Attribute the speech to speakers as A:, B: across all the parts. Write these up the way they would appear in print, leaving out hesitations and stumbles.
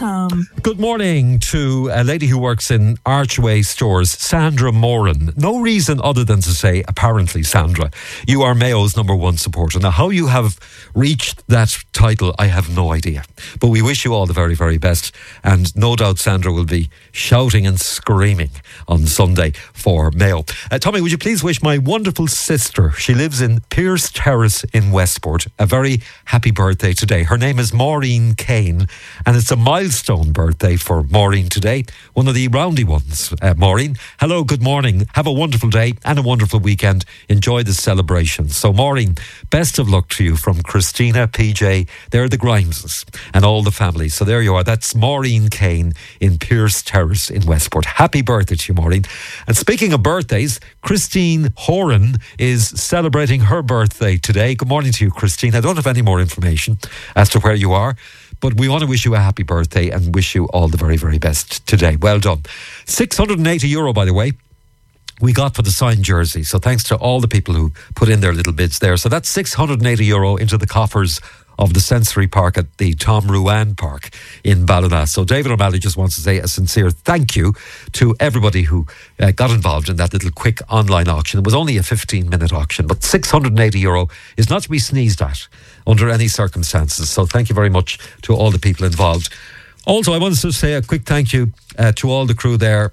A: Tom.
B: Good morning to a lady who works in Archway Stores, Sandra Moran. No reason other than to say, apparently, Sandra, you are Mayo's #1 supporter. Now, how you have reached that title, I have no idea. But we wish you all the very, very best. And no doubt Sandra will be shouting and screaming on Sunday for Mayo. Tommy, would you please wish my wonderful sister, she lives in Pierce Terrace in Westport, a very happy birthday today. Her name is Maureen Kane, and it's a milestone birthday for Maureen today. One of the roundy ones, Maureen. Hello, good morning. Have a wonderful day and a wonderful weekend. Enjoy the celebration. So, Maureen, best of luck to you from Christina, PJ, they're the Grimeses, and all the family. So there you are. That's Maureen Kane in Pierce Terrace in Westport. Happy birthday to you, Maureen. And speaking of birthdays, Christine Horan is celebrating her birthday today. Good morning to you, Christine. I don't have any more information as to where you are, but we want to wish you a happy birthday and wish you all the very, very best today. Well done. €680, by the way, we got for the signed jersey. So thanks to all the people who put in their little bids there. So that's €680 into the coffers of the Sensory Park at the Tom Ruan Park in Ballina. So David O'Malley just wants to say a sincere thank you to everybody who got involved in that little quick online auction. It was only a 15-minute auction, but €680 is not to be sneezed at under any circumstances. So thank you very much to all the people involved. Also, I wanted to say a quick thank you to all the crew there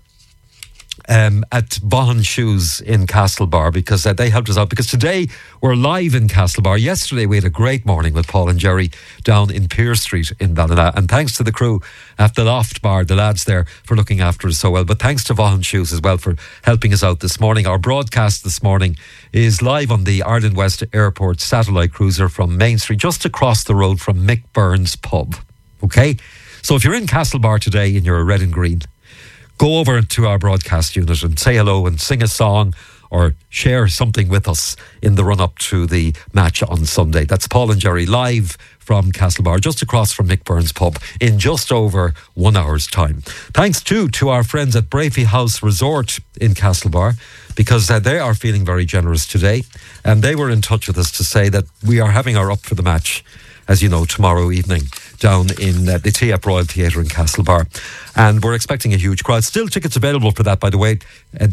B: at Vaughan Shoes in Castlebar, because they helped us out, because today we're live in Castlebar. Yesterday we had a great morning with Paul and Jerry down in Pier Street in Ballina, and thanks to the crew at the Loft Bar, the lads there, for looking after us so well. But thanks to Vaughan Shoes as well for helping us out this morning. Our broadcast this morning is live on the Ireland West Airport satellite cruiser from Main Street, just across the road from Mick Burns pub. Okay, so if you're in Castlebar today and you're red and green, go over to our broadcast unit and say hello and sing a song or share something with us in the run-up to the match on Sunday. That's Paul and Jerry live from Castlebar, just across from Mick Burns pub, in just over 1 hour's time. Thanks too to our friends at Brafey House Resort in Castlebar, because they are feeling very generous today, and they were in touch with us to say that we are having our Up for the Match, as you know, tomorrow evening down in the TF Royal Theatre in Castlebar. And we're expecting a huge crowd. Still tickets available for that, by the way, at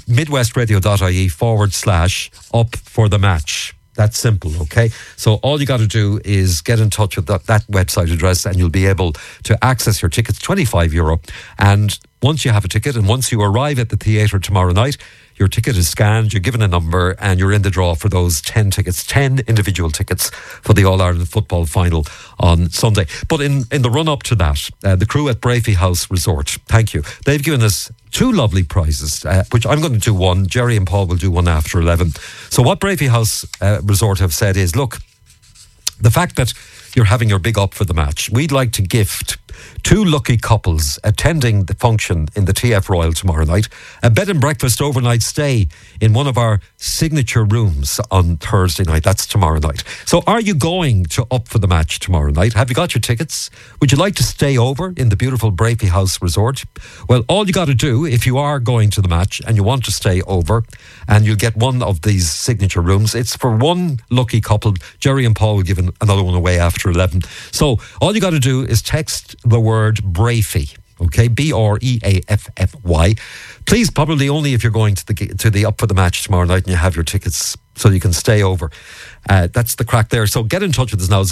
B: midwestradio.ie/up for the match. That's simple, okay? So all you got to do is get in touch with that website address and you'll be able to access your tickets, €25. And once you have a ticket and once you arrive at the theatre tomorrow night, your ticket is scanned, you're given a number, and you're in the draw for those 10 tickets, 10 individual tickets for the All-Ireland football final on Sunday. But in the run-up to that, the crew at Brafey House Resort, thank you. They've given us 2 lovely prizes, which I'm going to do one. Jerry and Paul will do one after 11. So what Brafey House Resort have said is, look, the fact that you're having your big Up for the Match, we'd like to gift 2 lucky couples attending the function in the TF Royal tomorrow night a bed and breakfast overnight stay in one of our signature rooms on Thursday night. That's tomorrow night. So are you going to Up for the Match tomorrow night? Have you got your tickets? Would you like to stay over in the beautiful Brafey House Resort? Well, all you got to do, if you are going to the match and you want to stay over, and you'll get one of these signature rooms, it's for 1 lucky couple. Jerry and Paul will give another one away after 11. So all you got to do is text the word Brafey, okay, BREAFFY. Please, probably only if you're going to the Up for the Match tomorrow night and you have your tickets, so you can stay over. That's the crack there. So get in touch with us now,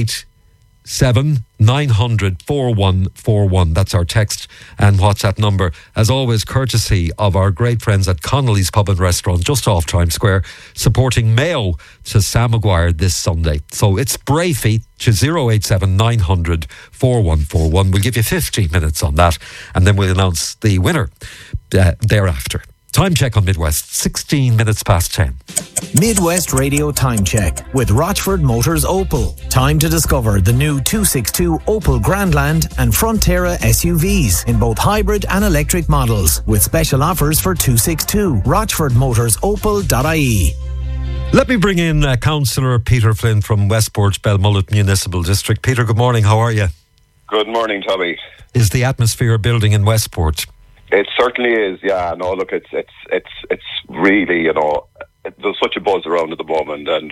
B: 087 900 4141. That's our text and WhatsApp number. As always, courtesy of our great friends at Connolly's Pub and Restaurant, just off Times Square, supporting Mayo to Sam Maguire this Sunday. So it's Brafey to 087 900 4141. We'll give you 15 minutes on that, and then we'll announce the winner thereafter. Time check on Midwest, 16 minutes past 10.
C: Midwest Radio Time Check with Rochford Motors Opel. Time to discover the new 262 Opel Grandland and Frontera SUVs in both hybrid and electric models, with special offers for 262. RochfordMotorsOpel.ie.
B: Let me bring in Councillor Peter Flynn from Westport's Belmullet Municipal District. Peter, good morning. How are you?
D: Good morning, Tommy.
B: Is the atmosphere building in Westport?
D: It certainly is, yeah. No, look, it's really, there's such a buzz around at the moment, and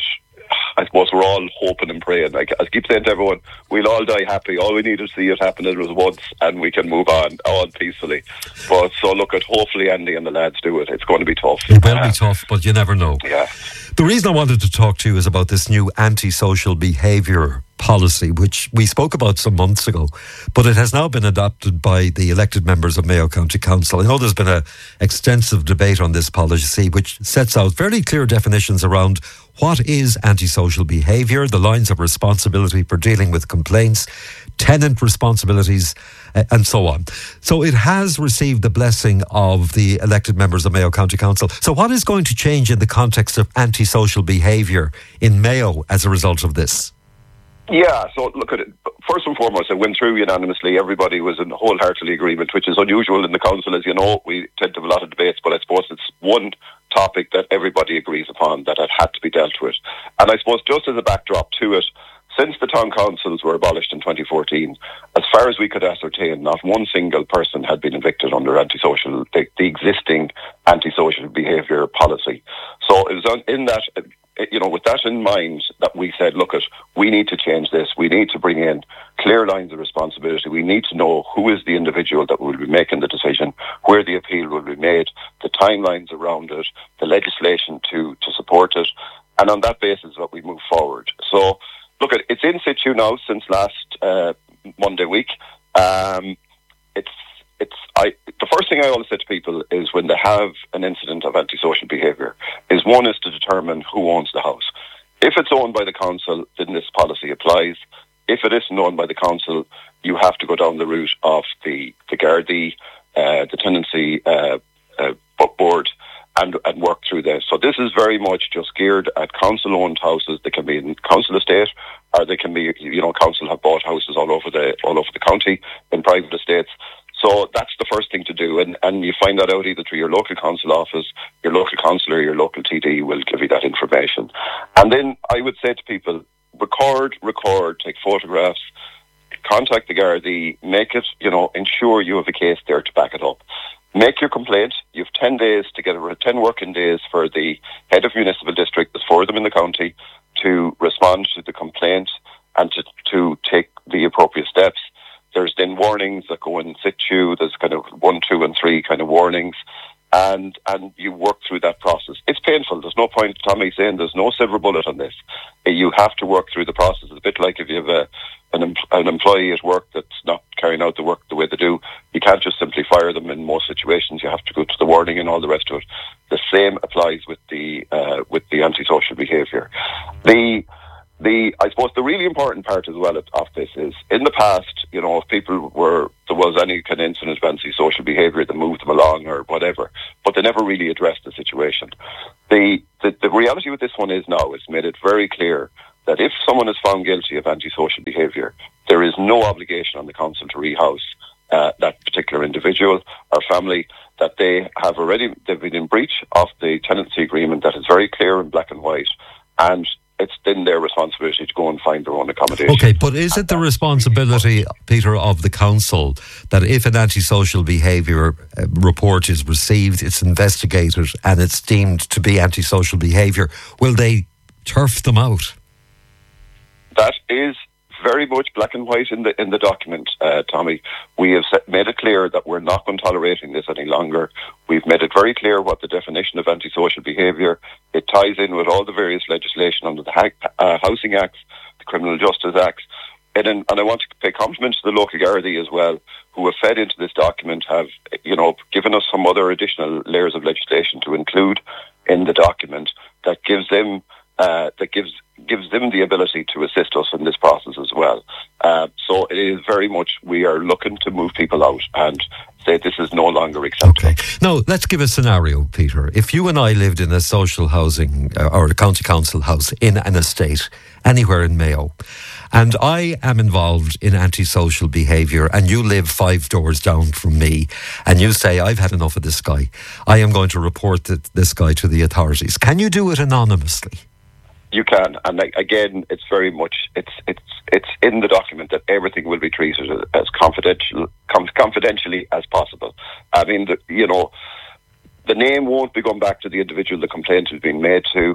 D: I suppose we're all hoping and praying. Like I keep saying to everyone, we'll all die happy. All we need to see it happen once, and we can move on all peacefully. But so look at, hopefully Andy and the lads do it. It's going to be tough.
B: It will be tough, but you never know.
D: Yeah.
B: The reason I wanted to talk to you is about this new antisocial behaviour policy, which we spoke about some months ago, but it has now been adopted by the elected members of Mayo County Council. I know there's been an extensive debate on this policy, which sets out very clear definitions around what is antisocial behaviour, the lines of responsibility for dealing with complaints, tenant responsibilities, and so on. So it has received the blessing of the elected members of Mayo County Council. So what is going to change in the context of antisocial behaviour in Mayo as a result of this?
D: Yeah, so look at it. First and foremost, it went through unanimously. Everybody was in wholeheartedly agreement, which is unusual in the council. As you know, we tend to have a lot of debates, but I suppose it's one topic that everybody agrees upon, that it had to be dealt with. And I suppose just as a backdrop to it, since the town councils were abolished in 2014, as far as we could ascertain, not one single person had been evicted under the existing antisocial behaviour policy. So it was in that, with that in mind, that we said, look, we need to change this. We need to bring in clear lines of responsibility. We need to know who is the individual that will be making the decision, where the appeal will be made, the timelines around it, the legislation to support it. And on that basis that we move forward. So, look, it's in situ now since last Monday week. The first thing I always say to people is when they have an incident of antisocial behaviour is one is to determine who owns the house. If it's owned by the council, then this policy applies. If it isn't owned by the council, you have to go down the route of the Gardaí, the tenancy board, and work through this. So this is very much just geared at council-owned houses. They can be in council estate, or they can be, council have bought houses all over the county in private estates. So that's the first thing to do, and you find that out either through your local council office, your local councillor, your local TD will give you that information. And then I would say to people, record, take photographs, contact the Gardaí, make it, ensure you have a case there to back it up. Make your complaint. You have 10 days to get 10 working days for the head of municipal district, there's 4 of them in the county, to respond to the complaint and to take the appropriate steps. There's then warnings that go in situ. There's kind of 1, 2 and 3 kind of warnings. And you work through that process. It's painful. There's no point, Tommy, saying there's no silver bullet on this. You have to work through the process. It's a bit like if you have an employee at work that's not carrying out the work the way they do. You can't just simply fire them in most situations. You have to go to the warning and all the rest of it. The same applies with the antisocial behaviour. I suppose the really important part as well of this is, in the past, if there was any kind of incident of antisocial behaviour that moved them along or whatever, but they never really addressed the situation. The reality with this one is now, it's made it very clear that if someone is found guilty of antisocial behaviour, there is no obligation on the council to rehouse that particular individual or family, that they've been in breach of the tenancy agreement that is very clear in black and white, and it's then their responsibility to go and find their own accommodation. Okay,
B: but is it the responsibility, Peter, of the council that if an antisocial behaviour report is received, it's investigated and it's deemed to be antisocial behaviour, will they turf them out?
D: That is very much black and white in the document, Tommy. We have made it clear that we're not going to tolerating this any longer. We've made it very clear what the definition of antisocial behaviour. It ties in with all the various legislation under the Housing Acts, the Criminal Justice Acts. And I want to pay compliments to the local Gardaí as well, who have fed into this document, have given us some other additional layers of legislation to include in the document that gives them the ability to assist us in this process as well. So it is very much, we are looking to move people out and say this is no longer acceptable.
B: Okay. Now, let's give a scenario, Peter. If you and I lived in a social housing or a county council house in an estate anywhere in Mayo, and I am involved in antisocial behaviour, and you live 5 doors down from me, and you say, I've had enough of this guy, I am going to report this guy to the authorities. Can you do it anonymously?
D: You can, and again, it's very much it's in the document that everything will be treated as confidentially as possible. I mean, the name won't be going back to the individual the complaint is being made to.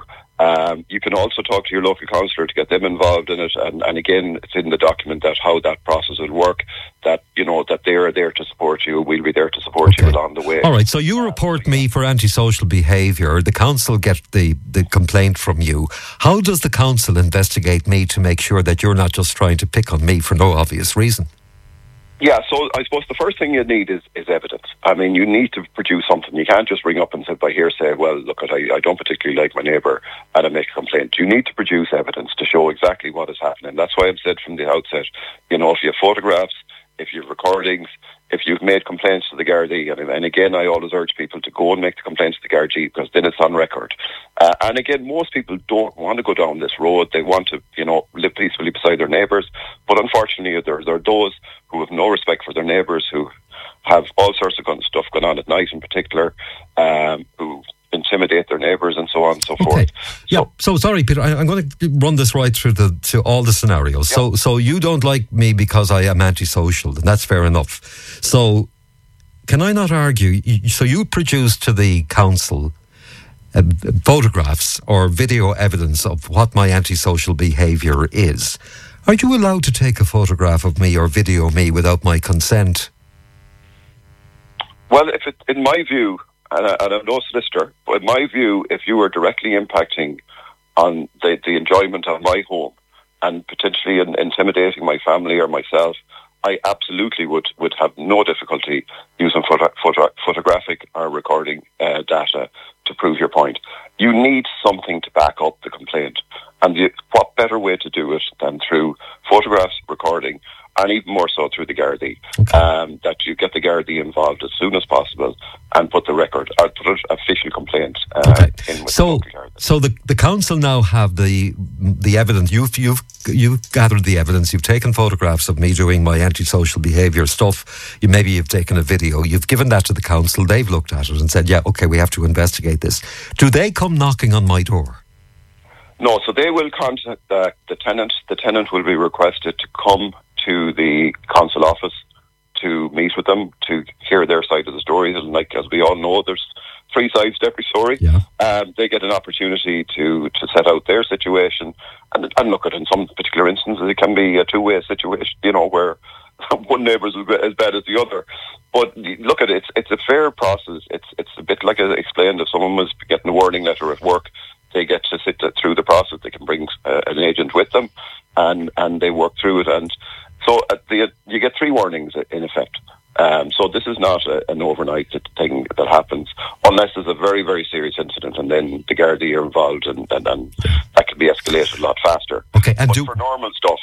D: You can also talk to your local councillor to get them involved in it, and again, it's in the document that how that process will work, that, you know, that they are there to support you, we'll be there to support you along the way.
B: All right, so you report me for antisocial behaviour, the council get the complaint from you. How does the council investigate me to make sure that you're not just trying to pick on me for no obvious reason?
D: Yeah, so I suppose the first thing you need is evidence. I mean, you need to produce something. You can't just ring up and say by hearsay, well, look, I don't particularly like my neighbour and I make a complaint. You need to produce evidence to show exactly what is happening. That's why I've said from the outset, you know, if you have photographs, if you have recordings, if you've made complaints to the Gardaí, and again, I always urge people to go and make the complaints to the Gardaí because then it's on record. And again, most people don't want to go down this road. They want to, you know, live peacefully beside their neighbours. But unfortunately, there are those who have no respect for their neighbours, who have all sorts of stuff going on at night in particular, who intimidate their neighbours and so on and so forth.
B: Yeah. So sorry, Peter, I'm going to run this right through to all the scenarios. Yeah. So you don't like me because I am antisocial, and that's fair enough. So can I not argue? So you produce to the council photographs or video evidence of what my antisocial behaviour is. Are you allowed to take a photograph of me or video me without my consent?
D: Well, in my view, and I'm no solicitor, but in my view, if you are directly impacting on the enjoyment of my home and potentially intimidating my family or myself, I absolutely would have no difficulty using photographic or recording data to prove your point. You need something to back up the complaint. And what better way to do it than through photographs, recording, and even more so through the Gardaí, that you get the Gardaí involved as soon as possible and put the record, or put an official complaint in with the local Gardaí. So
B: the council now have the evidence. You've gathered the evidence. You've taken photographs of me doing my antisocial behaviour stuff. You've taken a video. You've given that to the council. They've looked at it and said, yeah, okay, we have to investigate this. Do they come knocking on my door?
D: No, so they will contact the tenant. The tenant will be requested to come to the council office to meet with them, to hear their side of the stories. And like, as we all know, there's three sides to every story.
B: Yeah.
D: They get an opportunity to set out their situation and look at, in some particular instances, it can be a two-way situation, you know, where one neighbour's as bad as the other. But look at it, it's a fair process. It's a bit like I explained, if someone was getting a warning letter at work, they get to sit through the process. They can bring an agent with them, and they work through it. And so you get 3 warnings in effect. So this is not an overnight thing that happens, unless there's a very, very serious incident, and then the Gardaí are involved, and that can be escalated a lot faster.
B: Okay, and
D: but for normal stuff,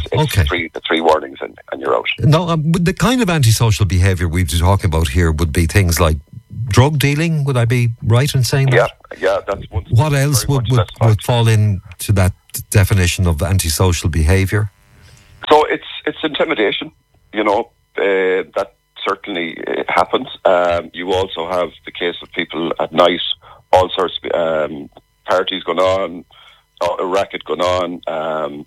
D: it's 3 warnings and you're out.
B: No, the kind of antisocial behaviour we've been talking about here would be things like drug dealing. Would I be right in saying that?
D: Yeah, that's one.
B: What else would fall into that definition of antisocial behaviour?
D: So it's intimidation. You know, that certainly happens. You also have the case of people at night, all sorts of parties going on, a racket going on.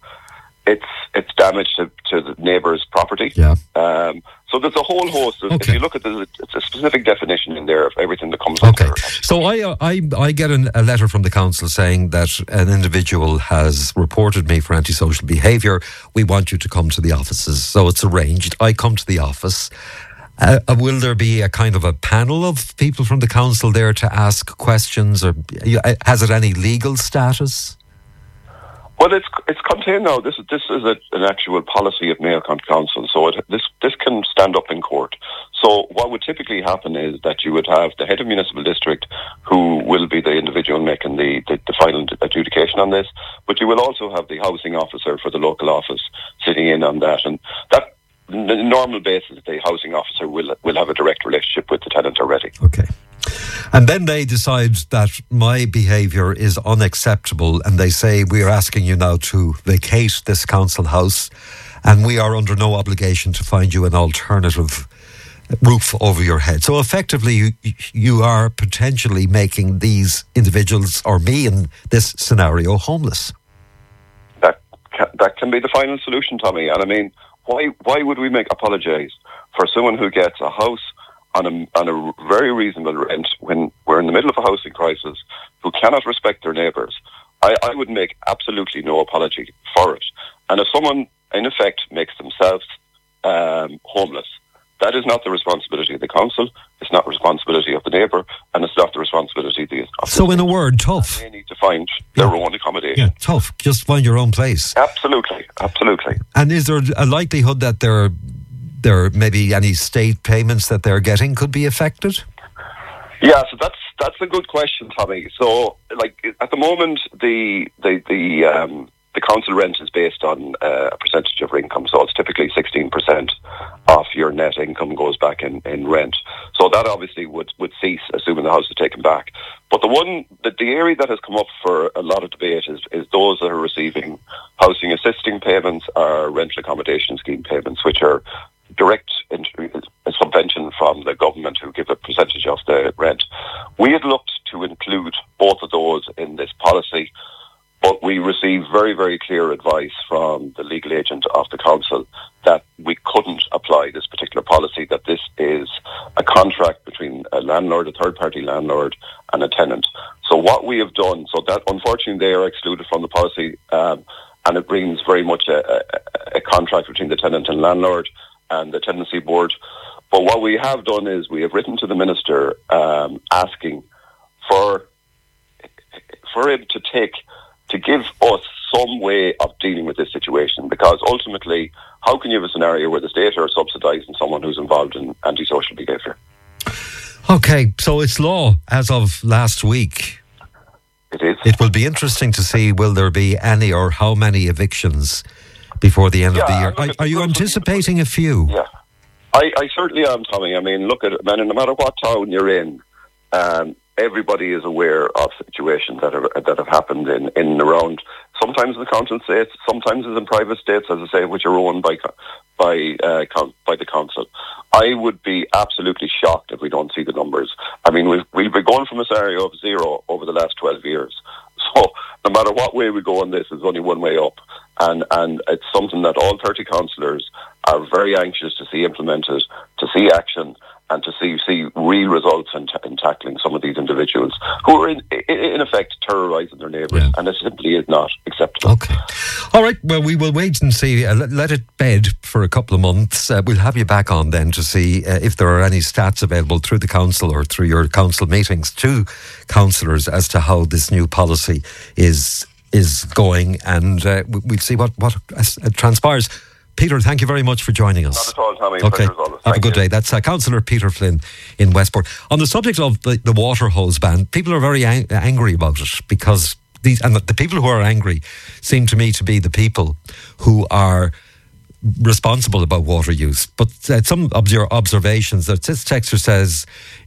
D: It's damage to the neighbour's property.
B: Yeah.
D: So there's a whole host of, if you look at this, it's a specific definition in there of everything that comes
B: under.
D: Okay.
B: So I get a letter from the council saying that an individual has reported me for antisocial behaviour. We want you to come to the offices. So it's arranged. I come to the office. Will there be a kind of a panel of people from the council there to ask questions, or has it any legal status?
D: Well, it's contained now. This is an actual policy of Mayo County Council, so this can stand up in court. So what would typically happen is that you would have the head of municipal district, who will be the individual making the final adjudication on this, but you will also have the housing officer for the local office sitting in on that, and that. On a normal basis, the housing officer will have a direct relationship with the tenant already.
B: Okay. And then they decide that my behaviour is unacceptable, and they say, we are asking you now to vacate this council house, and we are under no obligation to find you an alternative roof over your head. So effectively, you are potentially making these individuals, or me in this scenario, homeless.
D: That can be the final solution, Tommy. And I mean, why would we apologise for someone who gets a house on a very reasonable rent when we're in the middle of a housing crisis, who cannot respect their neighbours? I would make absolutely no apology for it. And if someone, in effect, makes themselves homeless, that is not the responsibility of the council, it's not the responsibility of the neighbour, and it's not the responsibility of the...
B: So in a word, tough.
D: They need to find their own accommodation.
B: Yeah, tough. Just find your own place.
D: Absolutely.
B: And is there a likelihood that there may be any state payments that they're getting could be affected?
D: Yeah, so that's a good question, Tommy. So, like, at the moment, the council rent is based on a percentage of income, so it's typically 16% of your net income goes back in rent. So that obviously would cease, assuming the house is taken back. But the area that has come up for a lot of debate is those that are receiving housing assisting payments or rental accommodation scheme payments, which are direct a subvention from the government who give a percentage of the rent. We had looked to include both of those in this policy, but we received very, very clear advice from the legal agent of the council that we couldn't apply this particular policy, that this is a contract between a landlord, a third-party landlord, and a tenant. So what we have done, so that unfortunately they are excluded from the policy, and it brings very much a contract between the tenant and landlord and the tenancy board. But what we have done is we have written to the minister asking for him to give us some way of dealing with this situation, because ultimately, how can you have a scenario where the state are subsidising someone who's involved in antisocial behaviour?
B: Okay, so it's law as of last week.
D: It is.
B: It will be interesting to see will there be any or how many evictions before the end of the year. Are you anticipating a few?
D: Yeah, I certainly am, Tommy. I mean, look at it, man. No matter what town you're in, everybody is aware of situations that have happened in and around. Sometimes in the council estates, sometimes it's in private estates, as I say, which are owned by the council. I would be absolutely shocked if we don't see the numbers. I mean, we've been going from a scenario of zero over the last 12 years. So no matter what way we go on this, there's only one way up. And it's something that all 30 councillors are very anxious to see implemented, to see action, and to see real results in tackling some of these individuals who are in effect terrorising their neighbours, and it simply is not acceptable.
B: Okay. All right, well, we will wait and see. Let it bed for a couple of months. We'll have you back on then to see if there are any stats available through the council or through your council meetings to councillors as to how this new policy is going, and we'll see what transpires. Peter, thank you very much for joining us.
D: Not at all, Tommy.
B: Okay, have a good day. That's Councillor Peter Flynn in Westport. On the subject of the water hose ban, people are very angry about it, because the people who are angry seem to me to be the people who are responsible about water use. But some of your observations that this texter says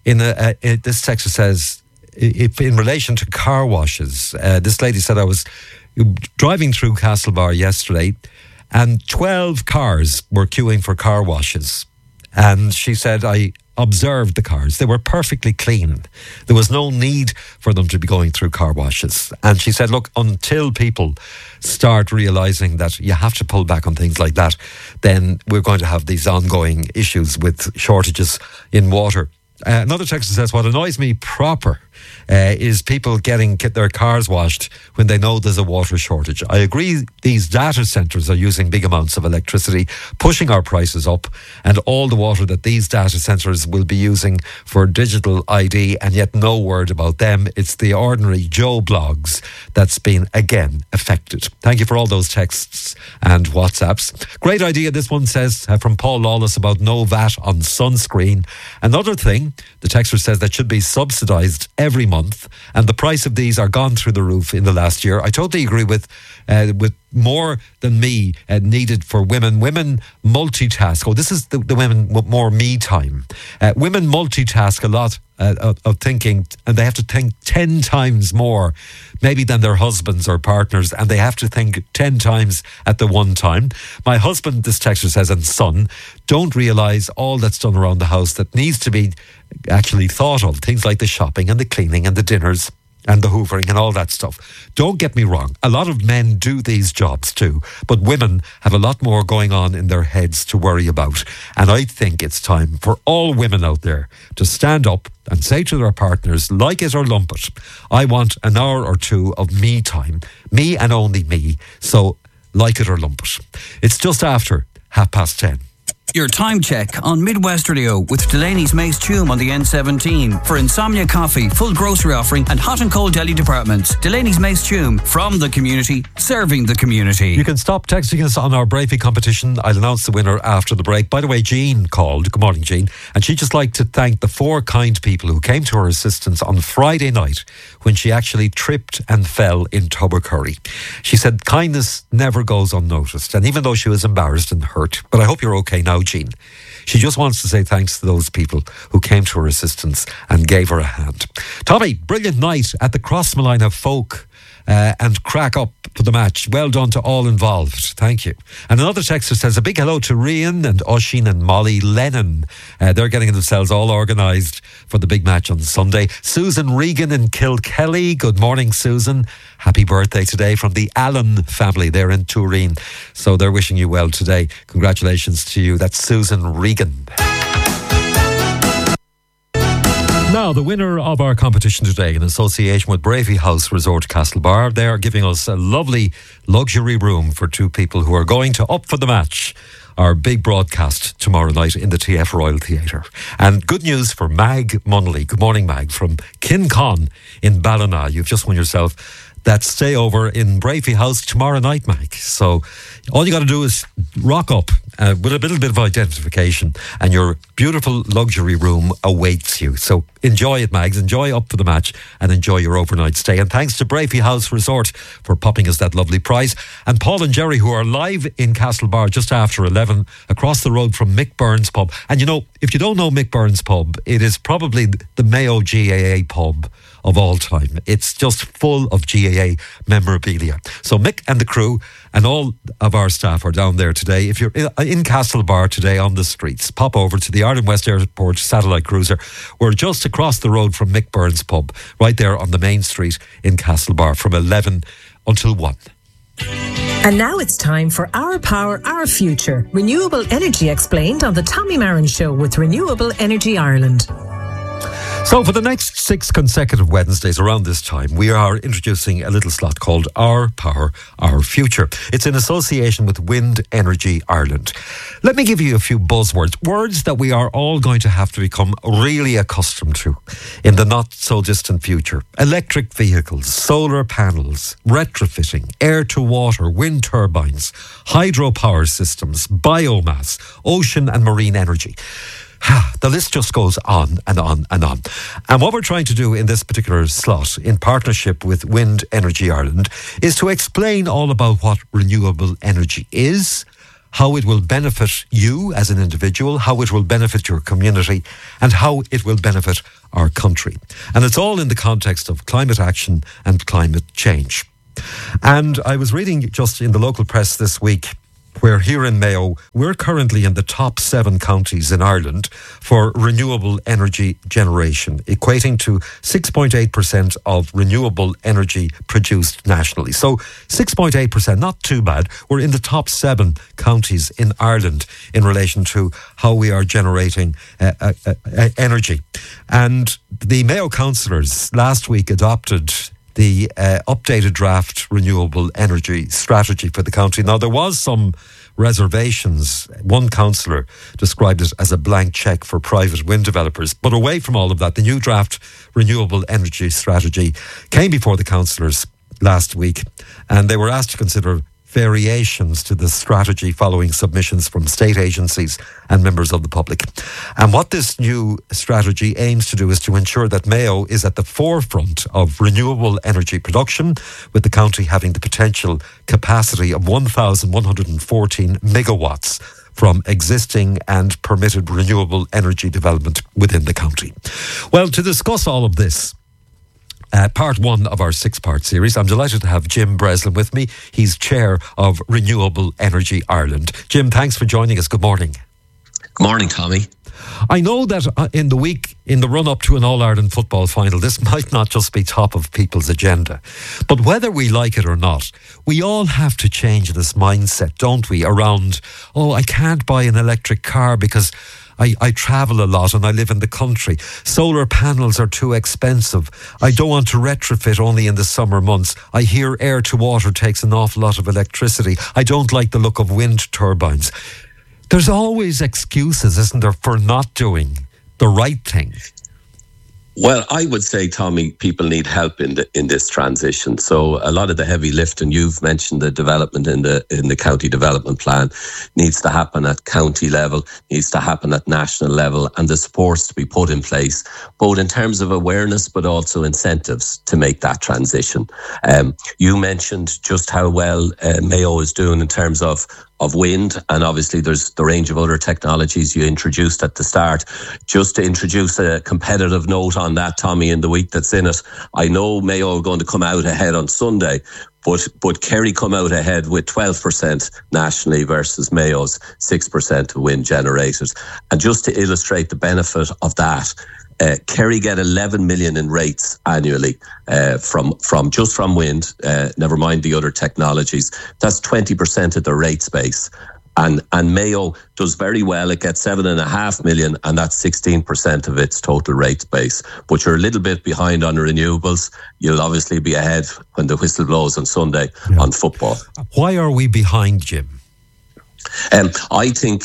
B: if in relation to car washes, this lady said, I was driving through Castlebar yesterday and 12 cars were queuing for car washes. And she said, I observed the cars. They were perfectly clean. There was no need for them to be going through car washes. And she said, look, until people start realising that you have to pull back on things like that, then we're going to have these ongoing issues with shortages in water. Another texter says, what annoys me proper is people getting their cars washed when they know there's a water shortage. I agree these data centres are using big amounts of electricity, pushing our prices up, and all the water that these data centres will be using for digital ID, and yet no word about them. It's the ordinary Joe blogs that's been again affected. Thank you for all those texts and WhatsApps. Great idea, this one says, from Paul Lawless, about no VAT on sunscreen. Another thing, the texter says that should be subsidised every month, and the price of these are gone through the roof in the last year. I totally agree with more than me needed for women. Women multitask. Oh, this is the women with more me time. Women multitask a lot of thinking, and they have to think 10 times more maybe than their husbands or partners, and they have to think 10 times at the one time. My husband, this texter says, and son, don't realise all that's done around the house that needs to be actually thought of. Things like the shopping and the cleaning and the dinners and the hoovering and all that stuff. Don't get me wrong, a lot of men do these jobs too, but women have a lot more going on in their heads to worry about. And I think it's time for all women out there to stand up and say to their partners, like it or lump it, I want an hour or two of me time, me and only me, so like it or lump it. It's just after 10:30.
A: Your time check on Midwest Radio with Delaney's Mace Tume on the N17 for Insomnia Coffee, full grocery offering and hot and cold deli departments. Delaney's Mace Tume, from the community, serving the community.
B: You can stop texting us on our Bravey competition. I'll announce the winner after the break. By the way, Jean called. Good morning, Jean. And she'd just like to thank the 4 kind people who came to her assistance on Friday night when she actually tripped and fell in Tubbercurry. She said kindness never goes unnoticed. And even though she was embarrassed and hurt, but I hope you're okay now, Jean. She just wants to say thanks to those people who came to her assistance and gave her a hand. Tommy, brilliant night at the Crossmolina Folk and crack up for the match. Well done to all involved. Thank you. And another texter says a big hello to Rian and Oisin and Molly Lennon. They're getting themselves all organised for the big match on Sunday. Susan Regan in Kilkelly. Good morning, Susan. Happy birthday today from the Allen family. They're in Turin. So they're wishing you well today. Congratulations to you. That's Susan Regan. Now, the winner of our competition today, in association with Bravey House Resort Castlebar, they are giving us a lovely luxury room for 2 people who are going to Up for the Match, our big broadcast tomorrow night in the TF Royal Theatre. And good news for Mag Munnelly. Good morning, Mag, from Kincon in Ballina. You've just won yourself that stay over in Bravey House tomorrow night, Mag. So all you got to do is rock up with a little bit of identification and your beautiful luxury room awaits you. So enjoy it, Mags. Enjoy Up for the Match and enjoy your overnight stay. And thanks to Bravey House Resort for popping us that lovely prize. And Paul and Jerry, who are live in Castlebar just after 11 across the road from Mick Burns Pub. And you know, if you don't know Mick Burns Pub, it is probably the Mayo GAA pub of all time. It's just full of GAA memorabilia. So Mick and the crew and all of our staff are down there today. If you're in Castlebar today on the streets, pop over to the Ireland West Airport satellite cruiser. We're just across the road from Mick Burns Pub, right there on the main street in Castlebar from 11 until 1.
E: And now it's time for Our Power, Our Future. Renewable energy explained on the Tommy Marin Show with Renewable Energy Ireland.
B: So for the next 6 consecutive Wednesdays around this time, we are introducing a little slot called Our Power, Our Future. It's in association with Wind Energy Ireland. Let me give you a few buzzwords, words that we are all going to have to become really accustomed to in the not so distant future. Electric vehicles, solar panels, retrofitting, air to water, wind turbines, hydropower systems, biomass, ocean and marine energy. The list just goes on and on and on. And what we're trying to do in this particular slot, in partnership with Wind Energy Ireland, is to explain all about what renewable energy is, how it will benefit you as an individual, how it will benefit your community, and how it will benefit our country. And it's all in the context of climate action and climate change. And I was reading just in the local press this week, where here in Mayo, we're currently in the top 7 counties in Ireland for renewable energy generation, equating to 6.8% of renewable energy produced nationally. So 6.8%, not too bad. We're in the top 7 counties in Ireland in relation to how we are generating energy. And the Mayo councillors last week adopted the updated draft renewable energy strategy for the county. Now, there was some reservations. One councillor described it as a blank cheque for private wind developers. But away from all of that, the new draft renewable energy strategy came before the councillors last week, and they were asked to consider variations to the strategy following submissions from state agencies and members of the public. And what this new strategy aims to do is to ensure that Mayo is at the forefront of renewable energy production, with the county having the potential capacity of 1,114 megawatts from existing and permitted renewable energy development within the county. Well, to discuss all of this, part 1 of our 6-part series, I'm delighted to have Jim Breslin with me. He's chair of Renewable Energy Ireland. Jim, thanks for joining us. Good morning.
F: Good morning, Tommy.
B: I know that in the week in the run-up to an All-Ireland football final, this might not just be top of people's agenda. But whether we like it or not, we all have to change this mindset, don't we, around, I can't buy an electric car because I travel a lot and I live in the country. Solar panels are too expensive. I don't want to retrofit only in the summer months. I hear air to water takes an awful lot of electricity. I don't like the look of wind turbines. There's always excuses, isn't there, for not doing the right thing?
F: Well, I would say, Tommy, people need help in this transition. So a lot of the heavy lifting, you've mentioned the development in the county development plan, needs to happen at county level, needs to happen at national level, and the supports to be put in place, both in terms of awareness but also incentives to make that transition. You mentioned just how well Mayo is doing in terms of wind, and obviously there's the range of other technologies you introduced at the start. Just to introduce a competitive note on that, Tommy, in the week that's in it, I know Mayo are going to come out ahead on Sunday, but Kerry come out ahead with 12% nationally versus Mayo's 6% of wind generated. And just to illustrate the benefit of that, Kerry get 11 million in rates annually from wind, never mind the other technologies. That's 20% of the rate base. And Mayo does very well. It gets 7.5 million, and that's 16% of its total rate base. But you're a little bit behind on renewables. You'll obviously be ahead when the whistle blows on Sunday on football.
B: Why are we behind, Jim?
F: I think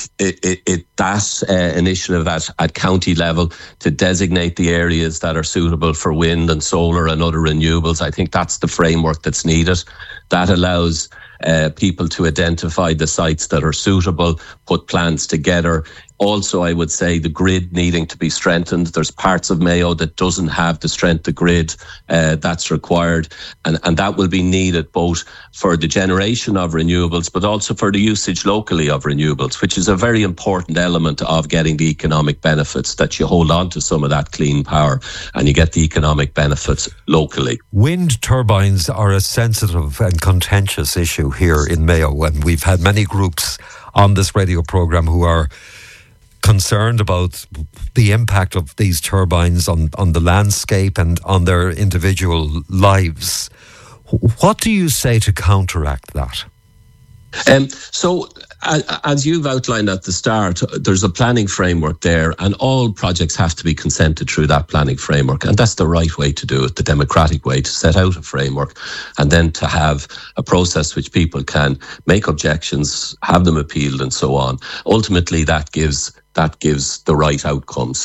F: that initiative at county level to designate the areas that are suitable for wind and solar and other renewables, I think that's the framework that's needed. That allows people to identify the sites that are suitable, put plans together. Also, I would say the grid needing to be strengthened. There's parts of Mayo that doesn't have the strength of grid that's required. And that will be needed both for the generation of renewables, but also for the usage locally of renewables, which is a very important element of getting the economic benefits, that you hold on to some of that clean power and you get the economic benefits locally.
B: Wind turbines are a sensitive and contentious issue here in Mayo, and we've had many groups on this radio programme who are concerned about the impact of these turbines on the landscape and on their individual lives. What do you say to counteract that?
F: So, as you've outlined at the start, there's a planning framework there, and all projects have to be consented through that planning framework. And that's the right way to do it, the democratic way, to set out a framework and then to have a process which people can make objections, have them appealed and so on. Ultimately, that gives the right outcomes.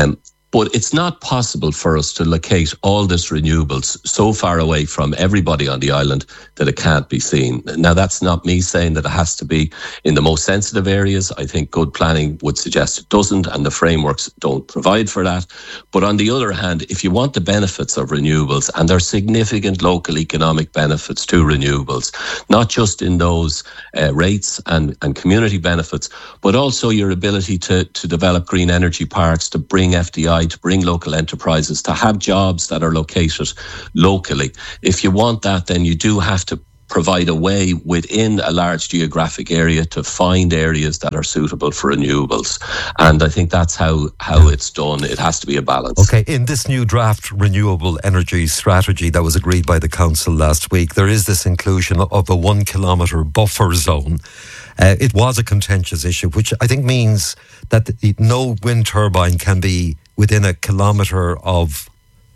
F: But it's not possible for us to locate all this renewables so far away from everybody on the island that it can't be seen. Now, that's not me saying that it has to be in the most sensitive areas. I think good planning would suggest it doesn't, and the frameworks don't provide for that. But on the other hand, if you want the benefits of renewables, and there are significant local economic benefits to renewables, not just in those rates and community benefits, but also your ability to develop green energy parks, to bring FDI, to bring local enterprises, to have jobs that are located locally. If you want that, then you do have to provide a way within a large geographic area to find areas that are suitable for renewables. And I think that's how it's done. It has to be a balance.
B: Okay, in this new draft renewable energy strategy that was agreed by the council last week, there is this inclusion of a 1 kilometre buffer zone. It was a contentious issue, which I think means that no wind turbine can be within a kilometre of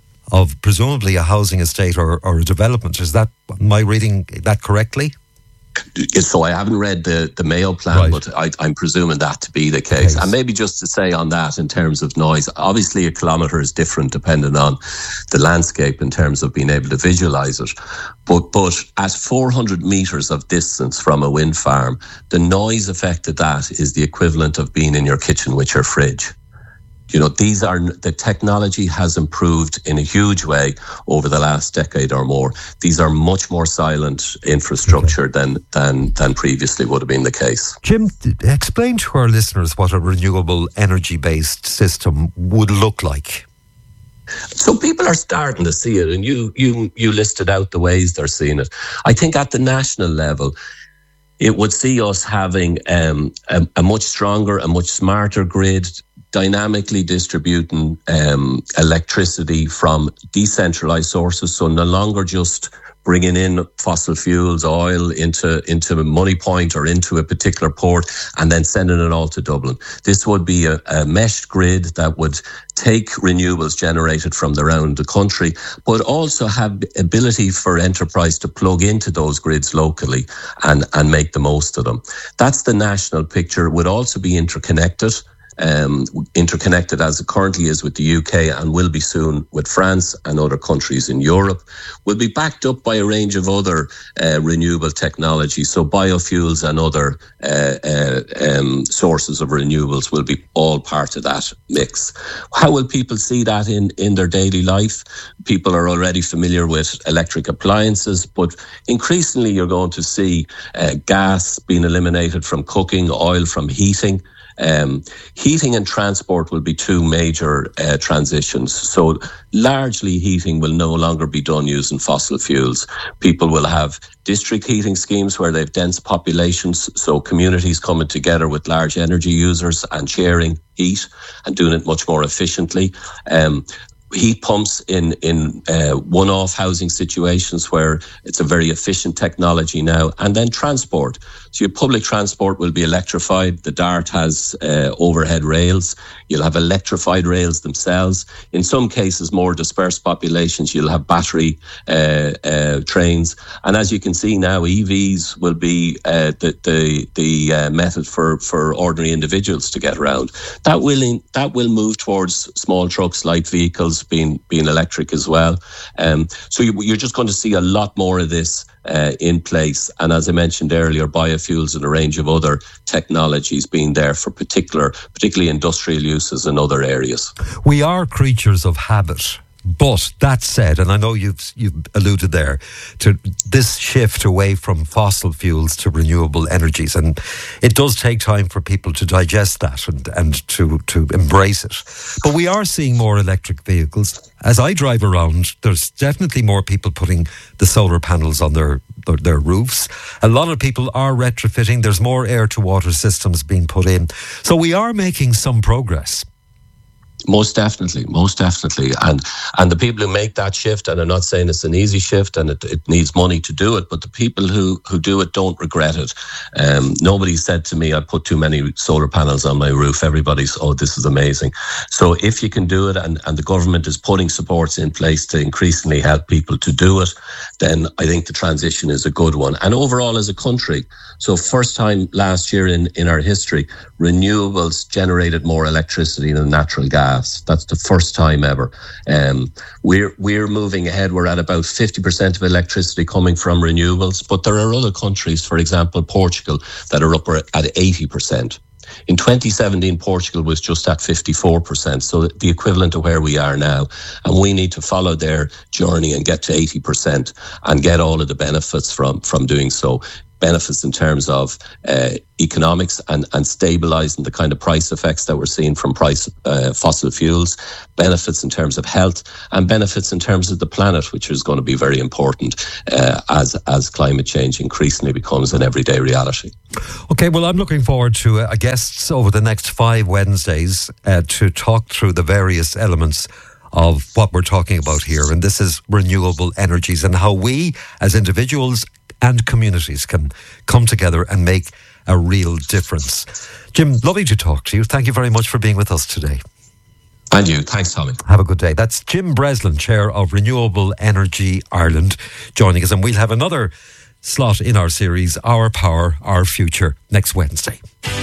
B: presumably a housing estate or a development. Is that, am I reading that correctly?
F: So I haven't read the Mayo plan, right, but I'm presuming that to be the case. And maybe just to say on that, in terms of noise, obviously a kilometre is different depending on the landscape in terms of being able to visualise it. But at 400 metres of distance from a wind farm, the noise effect of that is the equivalent of being in your kitchen with your fridge. You know, the technology has improved in a huge way over the last decade or more. These are much more silent infrastructure than previously would have been the case.
B: Jim, explain to our listeners what a renewable energy-based system would look like.
F: So people are starting to see it, and you listed out the ways they're seeing it. I think at the national level, it would see us having a much stronger, a much smarter grid, dynamically distributing electricity from decentralized sources, so no longer just bringing in fossil fuels, oil into Money Point or into a particular port and then sending it all to Dublin. This would be a meshed grid that would take renewables generated from around the country, but also have ability for enterprise to plug into those grids locally and make the most of them. That's the national picture. It would also be interconnected as it currently is with the UK and will be soon with France and other countries in Europe, will be backed up by a range of other renewable technologies. So biofuels and other sources of renewables will be all part of that mix. How will people see that in their daily life? People are already familiar with electric appliances, but increasingly you're going to see gas being eliminated from cooking, oil from heating. Heating and transport will be two major transitions. So largely heating will no longer be done using fossil fuels. People will have district heating schemes where they have dense populations, so communities coming together with large energy users and sharing heat and doing it much more efficiently. Heat pumps in one-off housing situations where it's a very efficient technology now. And then transport. So your public transport will be electrified. The DART has overhead rails. You'll have electrified rails themselves. In some cases, more dispersed populations, you'll have battery trains. And as you can see now, EVs will be the method for ordinary individuals to get around. That will move towards small trucks, light vehicles, being electric as well. So you're just going to see a lot more of this in place. And as I mentioned earlier, biofuels and a range of other technologies being there for particularly industrial uses in other areas.
B: We are creatures of habit. But that said, and I know you've alluded there to this shift away from fossil fuels to renewable energies, and it does take time for people to digest that and to embrace it. But we are seeing more electric vehicles. As I drive around, there's definitely more people putting the solar panels on their roofs. A lot of people are retrofitting. There's more air-to-water systems being put in. So we are making some progress.
F: Most definitely. And the people who make that shift, and I'm not saying it's an easy shift and it needs money to do it, but the people who do it don't regret it. Nobody said to me, I put too many solar panels on my roof. Everybody's, this is amazing. So if you can do it and the government is putting supports in place to increasingly help people to do it, then I think the transition is a good one. And overall as a country, so first time last year in our history, renewables generated more electricity than natural gas. That's the first time ever. We're moving ahead. We're at about 50% of electricity coming from renewables, but there are other countries, for example, Portugal, that are up at 80%. In 2017, Portugal was just at 54%, so the equivalent of where we are now. And we need to follow their journey and get to 80% and get all of the benefits from doing so. Benefits in terms of economics and stabilising the kind of price effects that we're seeing from fossil fuels, benefits in terms of health, and benefits in terms of the planet, which is going to be very important as climate change increasingly becomes an everyday reality.
B: Okay, well, I'm looking forward to guests over the next 5 Wednesdays to talk through the various elements of what we're talking about here. And this is renewable energies and how we as individuals and communities can come together and make a real difference. Jim, lovely to talk to you. Thank you very much for being with us today.
F: And you. Thanks, Tommy.
B: Have a good day. That's Jim Breslin, Chair of Renewable Energy Ireland, joining us. And we'll have another slot in our series, Our Power, Our Future, next Wednesday.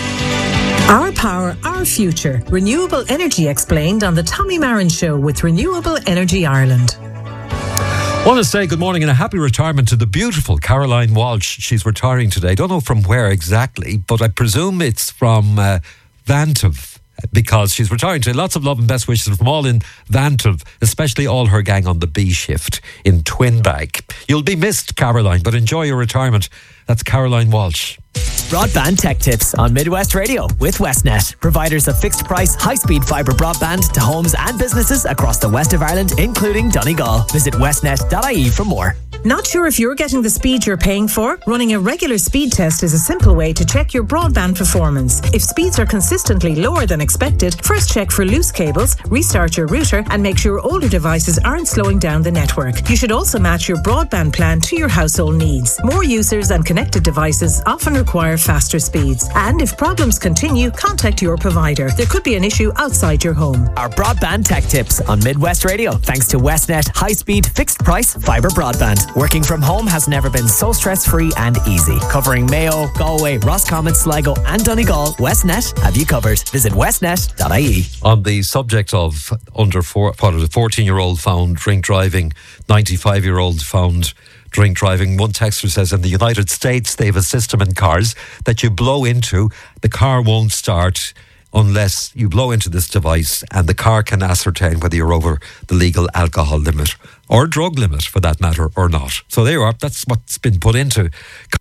E: Our Power, Our Future. Renewable energy explained on the Tommy Marin Show with Renewable Energy Ireland.
B: I want to say good morning and a happy retirement to the beautiful Caroline Walsh. She's retiring today. Don't know from where exactly, but I presume it's from Vantov, because she's retiring today. Lots of love and best wishes from all in Vantov, especially all her gang on the B shift in Twinbag. You'll be missed, Caroline, but enjoy your retirement. That's Caroline Walsh.
G: Broadband Tech Tips on Midwest Radio with Westnet, providers of fixed price, high-speed fibre broadband to homes and businesses across the west of Ireland, including Donegal. Visit westnet.ie for more.
E: Not sure if you're getting the speed you're paying for? Running a regular speed test is a simple way to check your broadband performance. If speeds are consistently lower than expected, first check for loose cables, restart your router, and make sure older devices aren't slowing down the network. You should also match your broadband plan to your household needs. More users and connected devices often require faster speeds. And if problems continue, contact your provider. There could be an issue outside your home.
G: Our broadband tech tips on Midwest Radio, thanks to Westnet high-speed, fixed-price fibre broadband. Working from home has never been so stress-free and easy. Covering Mayo, Galway, Roscommon, Sligo and Donegal, Westnet have you covered. Visit westnet.ie.
B: On the subject of a 14-year-old found drink driving, 95-year-old found drink driving. One texter says in the United States they have a system in cars that you blow into, the car won't start unless you blow into this device, and the car can ascertain whether you're over the legal alcohol limit or drug limit for that matter or not. So there you are, that's what's been put into.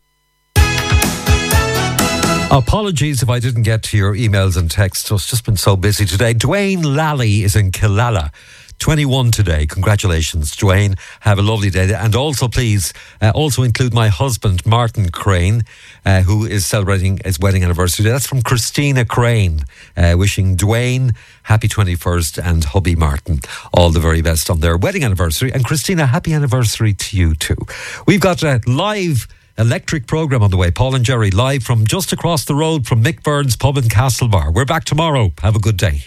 B: Apologies if I didn't get to your emails and texts. It's just been so busy today. Dwayne Lally is in Killala. 21 today. Congratulations, Dwayne. Have a lovely day. And also, please, also include my husband, Martin Crane, who is celebrating his wedding anniversary today. That's from Christina Crane. Wishing Dwayne happy 21st and hubby Martin all the very best on their wedding anniversary. And Christina, happy anniversary to you too. We've got a live electric programme on the way. Paul and Jerry live from just across the road from Mick Burns Pub in Castlebar. We're back tomorrow. Have a good day.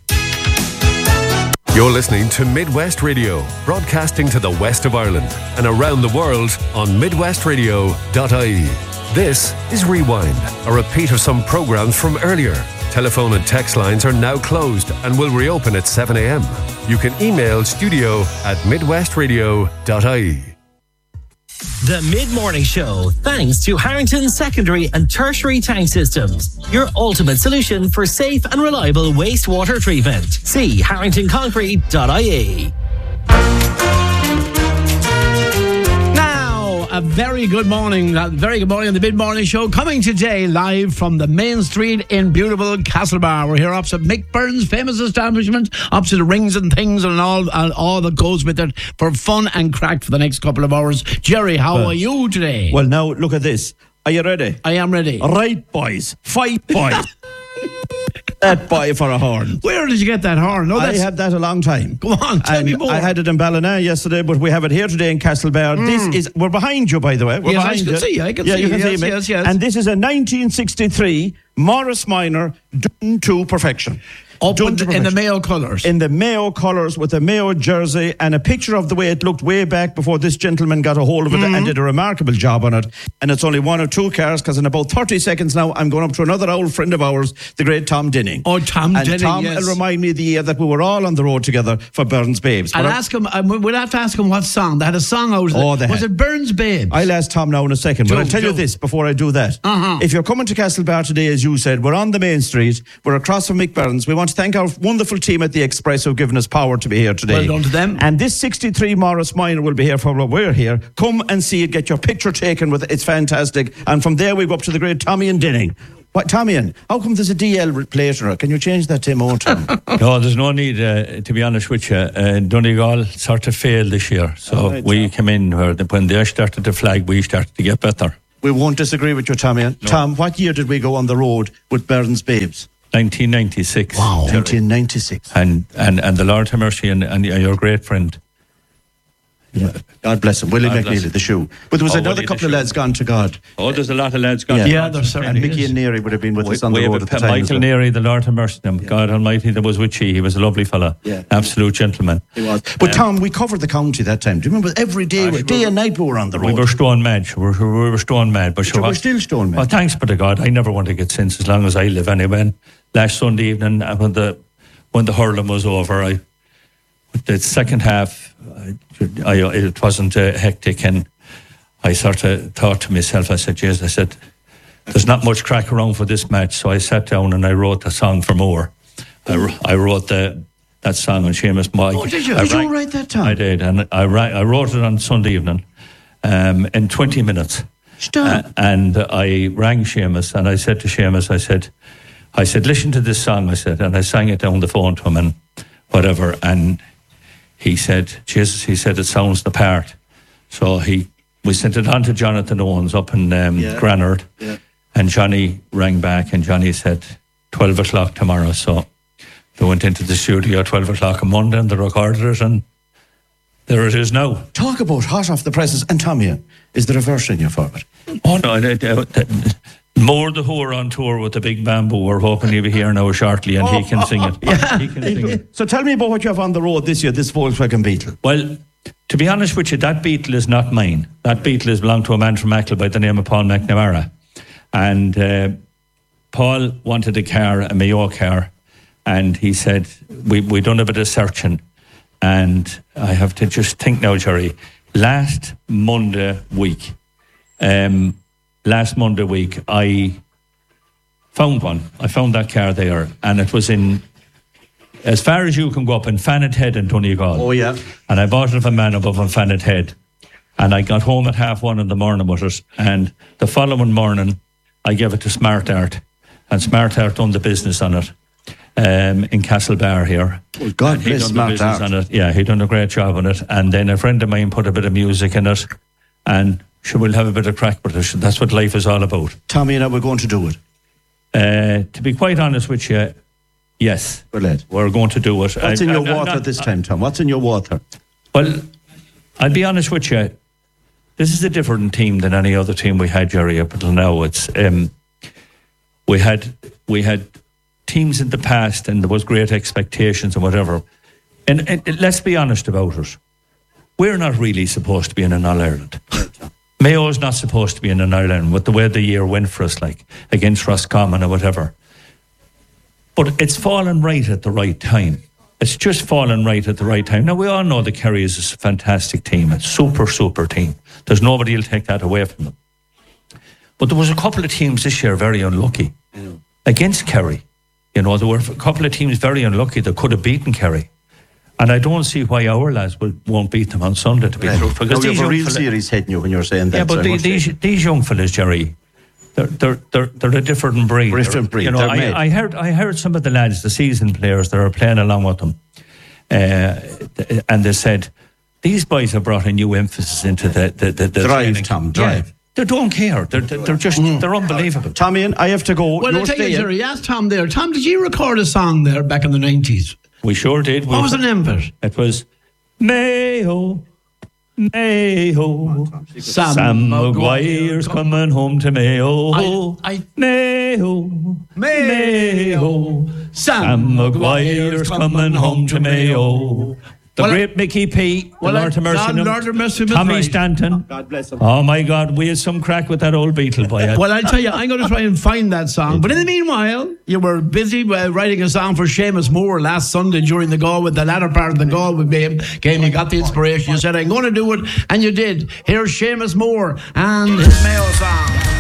H: You're listening to Midwest Radio, broadcasting to the west of Ireland and around the world on midwestradio.ie. This is Rewind, a repeat of some programmes from earlier. Telephone and text lines are now closed and will reopen at 7 a.m. You can email studio@midwestradio.ie.
I: The Mid-Morning Show, thanks to Harrington Secondary and Tertiary Tank Systems, your ultimate solution for safe and reliable wastewater treatment. See harringtonconcrete.ie.
J: A very good morning on the Mid-Morning Show, coming today live from the main street in beautiful Castlebar. We're here opposite Mick Burns' famous establishment, opposite the Rings and Things and all that goes with it, for fun and crack for the next couple of hours. Jerry, how are you today?
K: Well, now, look at this. Are you ready?
J: I am ready.
K: Right, boys. Fight, boys. That boy for a horn.
J: Where did you get that horn?
K: I had that a long time.
J: Go on, tell me more.
K: I had it in Ballina yesterday, but we have it here today in Castlebar. We're behind you, by the way.
J: Yes, I can see you.
K: You can see me.
J: Yes.
K: And this is a 1963 Morris Minor done to perfection.
J: In the Mayo colours.
K: In the Mayo colours with a Mayo jersey, and a picture of the way it looked way back before this gentleman got a hold of it and did a remarkable job on it. And it's only one or two cars, because in about 30 seconds now I'm going up to another old friend of ours, the great Tom Dinning.
J: Oh, Tom Dinning,
K: Tom
J: yes.
K: will remind me of the year that we were all on the road together for Burns Babes.
J: I'll ask him, we'll have to ask him what song. They had a song out. Was it Burns Babes?
K: I'll ask Tom now in a second, but I'll tell you this before I do that. If you're coming to Castlebar today, as you said, we're on the main street, we're across from Mick Burns. We want to thank our wonderful team at the Express who've given us power to be here today.
J: Well done to them.
K: And this 63 Morris Minor will be here for what we're here. Come and see it, get your picture taken with it. It's fantastic. And from there we go up to the great Tommy and Dinning. What, Tommy, how come there's a DL later? Can you change that to more time?
L: No, there's no need, to be honest with you. Donegal sort of failed this year. So we came in when they started to flag, we started to get better.
K: We won't disagree with you, Tommy. No. Tom, what year did we go on the road with Burns Babes?
L: 1996.
K: Wow, 1996.
L: And the Lord have mercy and your great friend.
K: Yeah. God bless him. Willie McNeely, the shoe. But there was another couple of lads gone to God.
L: Oh, there's a lot of lads gone to God.
J: Yeah, there's certainly.
K: And Mickey and Neary would have been with us on the road at the time.
L: Michael Neary, the Lord have mercy him. God Almighty, that was with you. He was a lovely fella.
K: Yeah.
L: Absolute gentleman.
K: He was. But Tom, we covered the county that time. Do you remember every day, day and night we were on the road?
L: We were stone mad. We were stone mad. But
K: we're still stone mad.
L: Well, thanks be to God. I never want to get sins as long as I live anyway. And last Sunday evening, when the hurling was over, the second half, it wasn't hectic, and I sort of thought to myself, I said, there's not much crack around for this match, so I sat down and I wrote a song for Moore. I wrote that song on Seamus Mike.
K: Oh, did you? Did you write that, Tom?
L: I did, and I wrote it on Sunday evening in 20 minutes. And I rang Seamus, and I said to Seamus, I said, listen to this song, and I sang it down the phone to him and whatever, and he said, it sounds the part. So we sent it on to Jonathan Owens up in Granard, and Johnny rang back, and Johnny said 12 o'clock tomorrow. So they went into the studio at 12 o'clock on Monday, and they recorded it, and there it is now.
K: Talk about hot off the presses. And Tommy, is there a version you for it?
L: Oh no, more the who are on tour with the big bamboo. We're hoping he'll be here now shortly, and he can sing it.
K: Yeah.
L: He can sing it.
K: So tell me about what you have on the road this year, this Volkswagen Beetle.
L: Well, to be honest with you, that Beetle is not mine. That Beetle belonged to a man from Achill by the name of Paul McNamara. And Paul wanted a car, a Mayo car, and he said, we done a bit of searching. And I have to just think now, Jerry, last Monday week, I found one. I found that car there, and it was in, as far as you can go up in Fannet Head in Donegal.
K: Oh, yeah.
L: And I bought it of a man above in Fannet Head. And I got home at 1:30 in the morning with it. And the following morning, I gave it to Smart Art. And Smart Art done the business on it in Castlebar here.
K: Well, God bless Smart Art.
L: On it. Yeah, he done a great job on it. And then a friend of mine put a bit of music in it. And sure, we'll have a bit of crack with it. That's what life is all about.
K: Tommy and I were going to do it.
L: To be quite honest with you, yes. We're going to do it.
K: What's in your water this time, Tom? What's in your water?
L: Well, I'll be honest with you. This is a different team than any other team we had, Jerry, up until now. It's we had teams in the past, and there was great expectations and whatever. And let's be honest about it. We're not really supposed to be in an All-Ireland. Mayo's not supposed to be in an All-Ireland with the way the year went for us, like against Roscommon or whatever. But it's fallen right at the right time. It's just fallen right at the right time. Now, we all know that Kerry is a fantastic team, a super, super team. There's nobody who'll take that away from them. But there was a couple of teams this year very unlucky against Kerry. You know, there were a couple of teams very unlucky that could have beaten Kerry. And I don't see why our lads won't beat them on Sunday, to be truthful.
K: Because you have a real series hitting you when you're saying that.
L: Yeah, but these young fellas, Jerry, they're a different breed.
K: Different breed.
L: You know, I heard some of the lads, the seasoned players that are playing along with them, and they said these boys have brought a new emphasis into the
K: drive, Tom. Drive.
L: Yeah. They don't care. They're just they're unbelievable.
K: Tommy, and I have to go.
J: Well, I'll tell you, Jerry, ask Tom there. Tom, did you record a song there back in the 90s?
L: We sure did.
J: What was the name of it?
L: It was Mayo, Mayo.
J: Sam
L: Maguire's coming home to Mayo. Mayo, Mayo.
J: Sam
L: Maguire's coming home to Mayo. The great Mickey P, the Lord of Mercy, Tommy Stanton.
K: God bless him.
L: Oh my God, we had some crack with that old Beetle boy.
J: Well, I'll tell you, I'm going to try and find that song. But in the meanwhile, you were busy writing a song for Seamus Moore last Sunday during the Galway, the latter part of the Galway game. You got the inspiration. You said, I'm going to do it, and you did. Here's Seamus Moore and his Mayo song.